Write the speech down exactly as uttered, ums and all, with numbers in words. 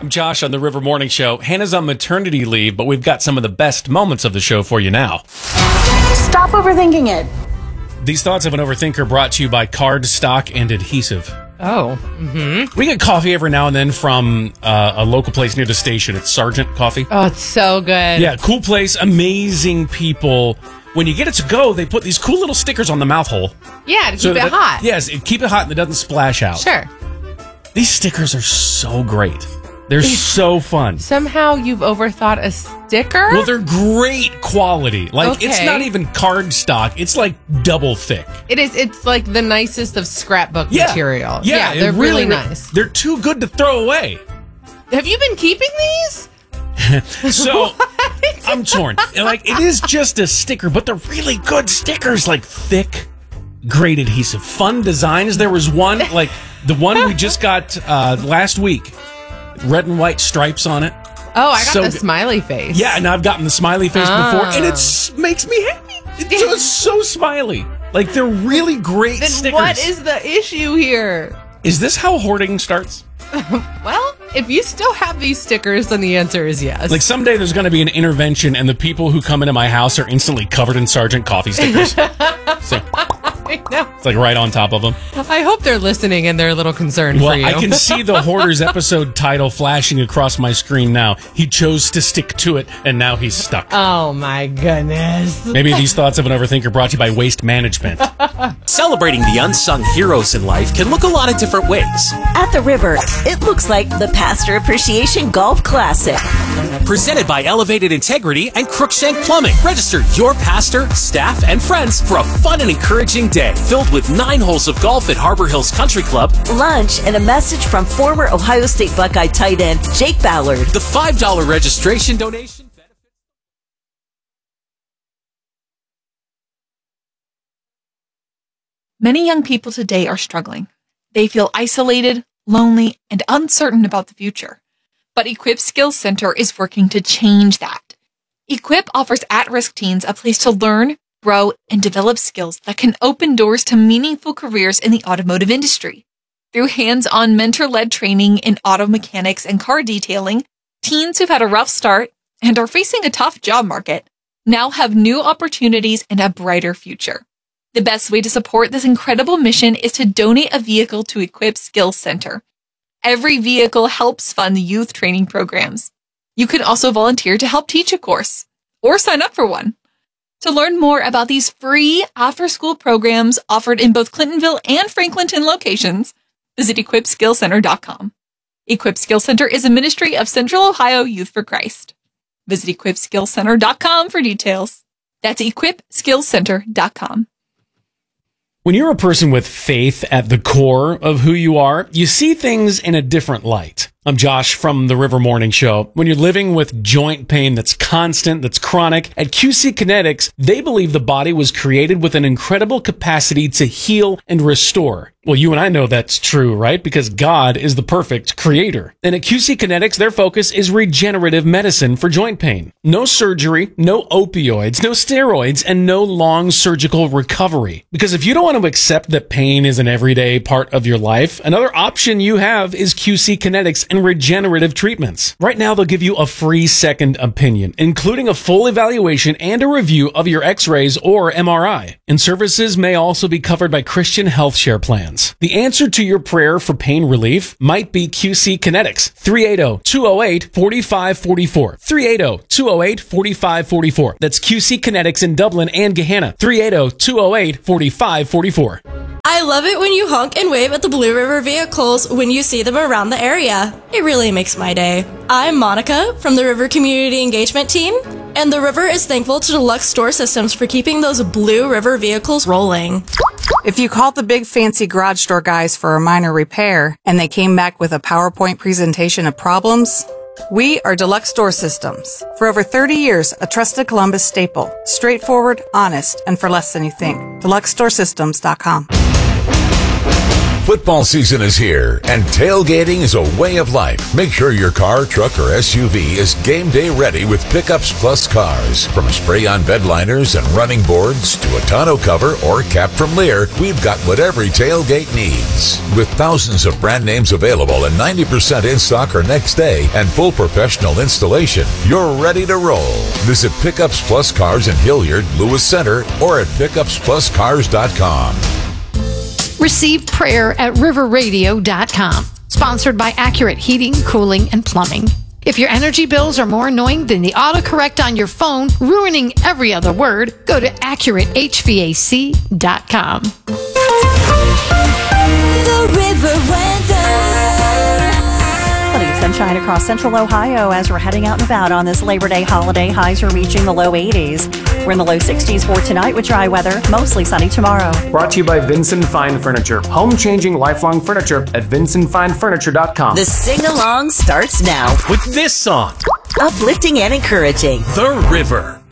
I'm Josh on the River Morning Show. Hannah's on maternity leave, but we've got some of the best moments of the show for you now. Stop overthinking it. These thoughts of an overthinker brought to you by Card Stock and Adhesive. Oh. Mm-hmm. We get coffee every now and then from uh, a local place near the station. It's Sergeant Coffee. Oh, it's so good. Yeah, cool place, amazing people. When you get it to go, they put these cool little stickers on the mouth hole. Yeah, to keep So it that- hot. Yes, it, keep it hot and it doesn't splash out. Sure. These stickers are so great. They're so fun. Somehow you've overthought a sticker? Well, they're great quality. Like, it's Okay. not even card stock. It's like double thick. It is. It's like the nicest of scrapbook Yeah. material. Yeah, it they're really, really- nice. They're too good to throw away. Have you been keeping these? So, I'm torn. Like, it is just a sticker, but they're really good stickers. Like, thick, great adhesive. Fun designs. There was one, like, the one we just got uh, last week. Red and white stripes on it. Oh, I got So the good. smiley face. Yeah, and I've gotten the smiley face Ah. before, and it s- makes me happy. It's just so smiley. Like, they're really great Then stickers. what is the issue here? Is this how hoarding starts? Well, if you still have these stickers, then the answer is yes. Like, someday there's going to be an intervention, and the people who come into my house are instantly covered in Sergeant Coffee stickers. So, I know. it's like right on top of them. I hope they're listening and they're a little concerned Well, for you. I can see the Hoarders episode title flashing across my screen now. He chose to stick to it, and now he's stuck. Oh my goodness. Maybe these thoughts of an overthinker brought to you by Waste Management. Celebrating the unsung heroes in life can look a lot of different ways. At the river, it looks like the Pastor Appreciation Golf Classic. Presented by Elevated Integrity and Crookshank Plumbing. Register your pastor, staff, and friends for a fun and encouraging day filled with nine holes of golf at Harbor Hills Country Club. Lunch and a message from former Ohio State Buckeye tight end Jake Ballard. The five dollars registration donation. Many young people today are struggling. They feel isolated, lonely, and uncertain about the future. But Equip Skills Center is working to change that. Equip offers at-risk teens a place to learn, grow, and develop skills that can open doors to meaningful careers in the automotive industry. Through hands-on mentor-led training in auto mechanics and car detailing, teens who've had a rough start and are facing a tough job market now have new opportunities and a brighter future. The best way to support this incredible mission is to donate a vehicle to Equip Skills Center. Every vehicle helps fund the youth training programs. You can also volunteer to help teach a course or sign up for one. To learn more about these free after-school programs offered in both Clintonville and Franklinton locations, visit equip skills center dot com. Equip Skills Center is a ministry of Central Ohio Youth for Christ. Visit equip skills center dot com for details. That's equip skills center dot com. When you're a person with faith at the core of who you are, you see things in a different light. I'm Josh from the River Morning Show. When you're living with joint pain that's constant, that's chronic, at Q C Kinetics, they believe the body was created with an incredible capacity to heal and restore. Well, you and I know that's true, right? Because God is the perfect creator. And at Q C Kinetics, their focus is regenerative medicine for joint pain. No surgery, no opioids, no steroids, and no long surgical recovery. Because if you don't want to accept that pain is an everyday part of your life, another option you have is Q C Kinetics and regenerative treatments. Right now, they'll give you a free second opinion, including a full evaluation and a review of your x-rays or M R I. And services may also be covered by Christian health share plans. The answer to your prayer for pain relief might be Q C Kinetics. three eight zero, two zero eight, four five four four. three eight zero, two zero eight, four five four four. That's Q C Kinetics in Dublin and Gehanna. three eight zero, two zero eight, four five four four. I love it when you honk and wave at the Blue River vehicles when you see them around the area. It really makes my day. I'm Monica from the River Community Engagement Team, and the River is thankful to Deluxe Store Systems for keeping those Blue River vehicles rolling. If you called the big fancy garage door guys for a minor repair and they came back with a PowerPoint presentation of problems, we are Deluxe Door Systems. For over thirty years, a trusted Columbus staple. Straightforward, honest, and for less than you think. deluxe store systems dot com. Football season is here, and tailgating is a way of life. Make sure your car, truck, or S U V is game day ready with Pickups Plus cars. From spray-on bed liners and running boards to a tonneau cover or cap from Lear, we've got what every tailgate needs. With thousands of brand names available and ninety percent in stock or next day and full professional installation, you're ready to roll. Visit Pickups Plus Cars in Hilliard, Lewis Center, or at pickups plus cars dot com. Receive prayer at river radio dot com. Sponsored by Accurate Heating, Cooling, and Plumbing. If your energy bills are more annoying than the autocorrect on your phone, ruining every other word, go to accurate h v a c dot com. The River Weather. Plenty of sunshine across central Ohio as we're heading out and about on this Labor Day holiday. Highs are reaching the low eighties. We're in the low sixties for tonight with dry weather, mostly sunny tomorrow. Brought to you by Vincent Fine Furniture. Home-changing lifelong furniture at vincent fine furniture dot com. The sing-along starts now with this song. Uplifting and encouraging. The River.